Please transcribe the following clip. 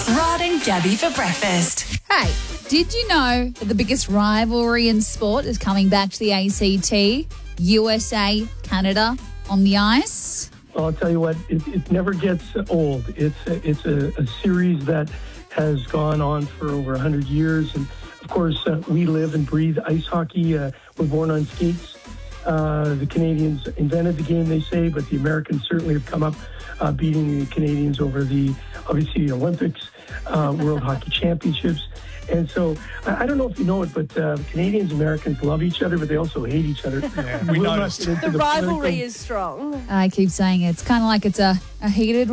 Rod and Gabby for breakfast. Hey, did you know that the biggest rivalry in sport is coming back to the ACT? USA, Canada on the ice? Well, I'll tell you what, it never gets old. It's a series that has gone on for over 100 years. And, of course, we live and breathe ice hockey. We're born on skates. The Canadians invented the game, they say, but the Americans certainly have come up beating the Canadians over the Olympics, World Hockey Championships. And so, I don't know if you know it, but Canadians and Americans love each other, but they also hate each other. Yeah, we noticed. The rivalry is strong. I keep saying it's kind of like it's a heated